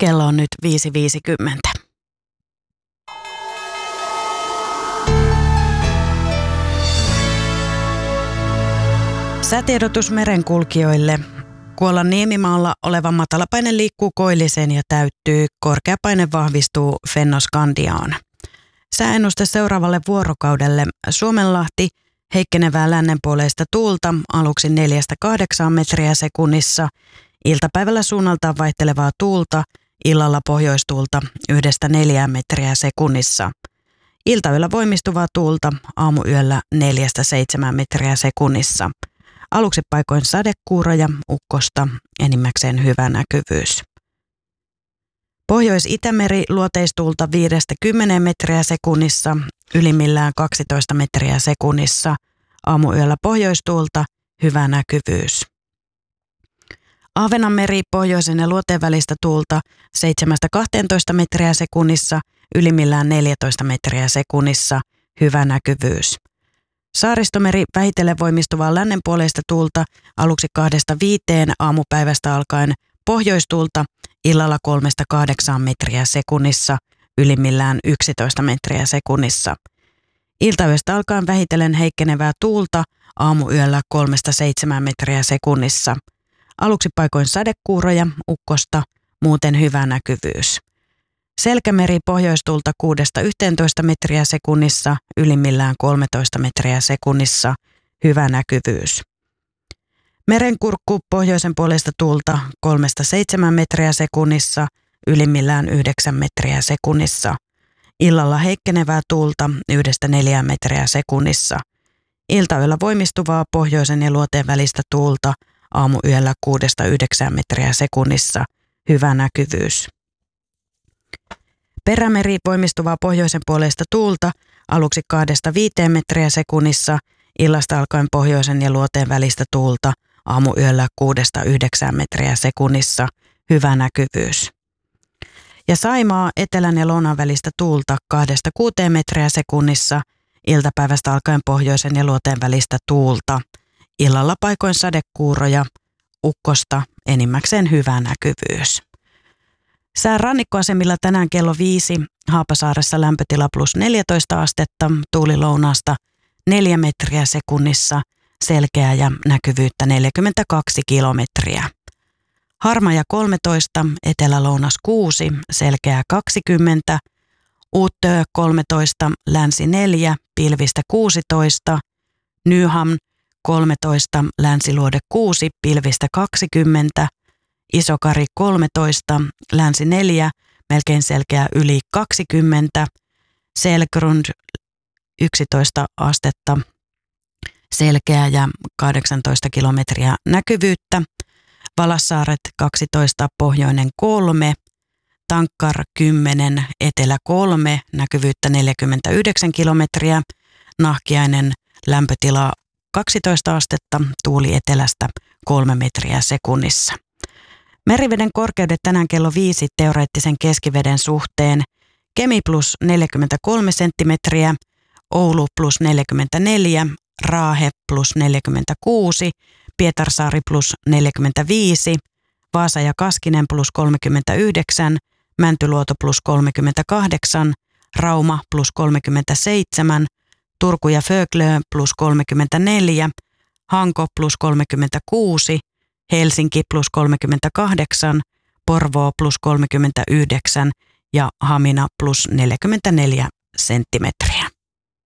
Kello on nyt 5.50. Säätiedotus merenkulkijoille. Kuolan Niemimaalla oleva matalapaine liikkuu koilliseen ja täyttyy. Korkeapaine vahvistuu Fennoskandiaan. Sääennuste seuraavalle vuorokaudelle. Suomenlahti heikkenevää lännenpuoleista tuulta aluksi 4-8 metriä sekunnissa. Iltapäivällä suunnaltaan vaihtelevaa tuulta, illalla pohjoistuulta 1-4 metriä sekunnissa. Iltayöllä voimistuvaa tuulta, aamuyöllä 4-7 metriä sekunnissa. Aluksi paikoin sadekuuroja, ukkosta, enimmäkseen hyvä näkyvyys. Pohjois-Itämeri luoteistuulta 5-10 metriä sekunnissa, ylimmillään 12 metriä sekunnissa. Aamuyöllä pohjoistuulta, hyvä näkyvyys. Ahvenanmeri pohjoisen ja luoteen välistä tuulta 7-12 metriä sekunnissa, ylimmillään 14 metriä sekunnissa, hyvä näkyvyys. Saaristomeri vähitellen voimistuvaa lännenpuoleista tuulta aluksi 2-5 aamupäivästä alkaen, pohjoistuulta illalla 3-8 metriä sekunnissa, ylimmillään 11 metriä sekunnissa. Iltayöstä alkaen vähitellen heikkenevää tuulta aamuyöllä 3-7 metriä sekunnissa. Aluksi paikoin sadekuuroja, ukkosta, muuten hyvä näkyvyys. Selkämeri pohjoistuulta 6-11 metriä sekunnissa, ylimmillään 13 metriä sekunnissa, hyvä näkyvyys. Merenkurkku pohjoisen puolesta tuulta 3-7 metriä sekunnissa, ylimmillään 9 metriä sekunnissa. Illalla heikkenevää tuulta 1-4 metriä sekunnissa. Iltayöllä voimistuvaa pohjoisen ja luoteen välistä tuulta aamuyöllä 6-9 metriä sekunnissa, hyvä näkyvyys. Perämeri voimistuvaa pohjoisen puoleista tuulta aluksi 2-5 metriä sekunnissa, illasta alkaen pohjoisen ja luoteen välistä tuulta aamuyöllä 6-9 metriä sekunnissa, hyvä näkyvyys. Ja Saimaa etelän ja lounaan välistä tuulta 2-6 metriä sekunnissa, iltapäivästä alkaen pohjoisen ja luoteen välistä tuulta, illalla paikoin sadekuuroja, ukkosta, enimmäkseen hyvä näkyvyys. Sään rannikkoasemilla tänään kello 5, Haapasaaressa lämpötila +14 astetta, tuuli lounaasta 4 metriä sekunnissa, selkeää ja näkyvyyttä 42 kilometriä. Harmaja 13, etelä-lounas 6, selkeää 20, Uuttöö 13, länsi 4, pilvistä 16, Nyham 13, länsiluode 6, pilvistä 20, Isokari 13, länsi 4, melkein selkeä yli 20, Selgrund 11 astetta, selkeä ja 18 kilometriä näkyvyyttä, Valassaaret 12, pohjoinen 3, Tankkar 10, etelä 3, näkyvyyttä 49 kilometriä, Nahkiainen lämpötila 12 astetta, tuuli etelästä 3 metriä sekunnissa. Meriveden korkeudet tänään kello 5 teoreettisen keskiveden suhteen. Kemi +43 senttimetriä, Oulu +44, Raahe +46, Pietarsaari +45, Vaasa ja Kaskinen +39, Mäntyluoto +38, Rauma +37, Turku ja Föglö +34, Hanko +36, Helsinki +38, Porvoo +39 ja Hamina +44 senttimetriä.